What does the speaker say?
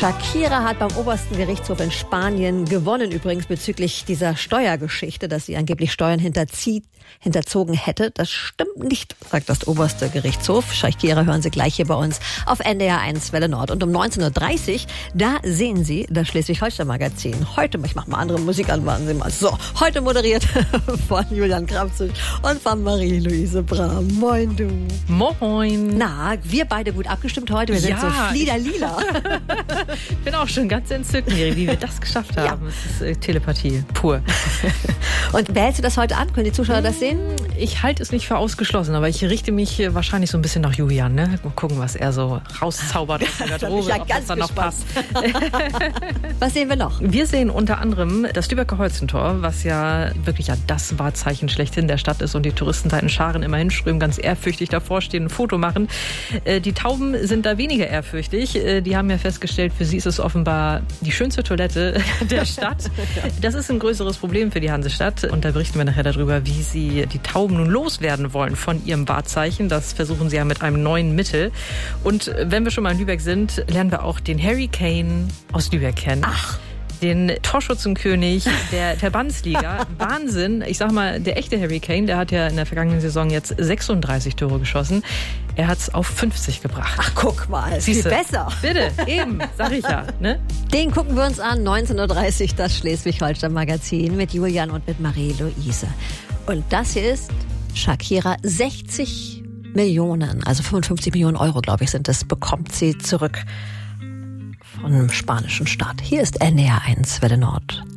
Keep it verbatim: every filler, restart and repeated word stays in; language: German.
Shakira hat beim obersten Gerichtshof in Spanien gewonnen, übrigens bezüglich dieser Steuergeschichte, dass sie angeblich Steuern hinterzieht, hinterzogen hätte. Das stimmt nicht, sagt das oberste Gerichtshof. Shakira hören Sie gleich hier bei uns auf N D R eins Welle Nord. Und um neunzehn Uhr dreißig, da sehen Sie das Schleswig-Holstein-Magazin. Heute, ich mache mal andere Musik an, warten Sie mal. So, heute moderiert von Julian Kramzig und von Marie-Louise Brahm. Moin, du. Moin. Na, wir beide gut abgestimmt heute. Wir sind ja, so fliederlila. Ich bin auch schon ganz entzückt, Miri, wie wir das geschafft haben. Ja. Das ist äh, Telepathie pur. Und wählst du das heute an? Können die Zuschauer das sehen? Ich halte es nicht für ausgeschlossen, aber ich richte mich wahrscheinlich so ein bisschen nach Julian. Ne? Mal gucken, was er so rauszaubert aus der Garderobe, ja ob ganz das dann noch passt. Was sehen wir noch? Wir sehen unter anderem das Lübecker Holstentor, was ja wirklich ja das Wahrzeichen schlechthin der Stadt ist und die Touristen da in Scharen immer hinströmen, ganz ehrfürchtig davor stehen, ein Foto machen. Die Tauben sind da weniger ehrfürchtig. Die haben ja festgestellt, für sie ist es offenbar die schönste Toilette der Stadt. Das ist ein größeres Problem für die Hansestadt und da berichten wir nachher darüber, wie sie die Tauben nun loswerden wollen von ihrem Wahrzeichen. Das versuchen sie ja mit einem neuen Mittel. Und wenn wir schon mal in Lübeck sind, lernen wir auch den Harry Kane aus Lübeck kennen. Ach. Den Torschützenkönig der Verbandsliga. Wahnsinn. Ich sag mal, der echte Harry Kane, der hat ja in der vergangenen Saison jetzt sechsunddreißig Tore geschossen. Er hat es auf fünfzig gebracht. Ach, guck mal, Siehste, viel besser. Bitte, eben, sag ich ja. Ne? Den gucken wir uns an, neunzehn Uhr dreißig, das Schleswig-Holstein-Magazin mit Julian und mit Marie-Louise. Und das hier ist Shakira, sechzig Millionen, also fünfundfünfzig Millionen Euro, glaube ich, sind das, bekommt sie zurück vom spanischen Staat. Hier ist N D R eins Welle Nord.